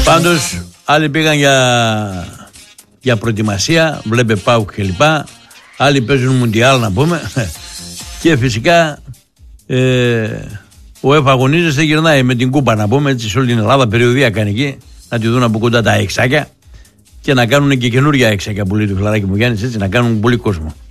Πάντως άλλοι πήγαν για προετοιμασία, βλέπε ΠΑΟΚ κλπ. Άλλοι παίζουν Μουντιάλ να πούμε. Και φυσικά ο ΕΦ αγωνίζεται, γυρνάει με την κούπα να πούμε, έτσι σε όλη την Ελλάδα, περιοδία κάνει εκεί, να τη δουν από κοντά τα εξάκια και να κάνουν και καινούργια εξάκια που λέει το Φιλαράκι μου Γιάννης, έτσι, να κάνουν πολύ κόσμο.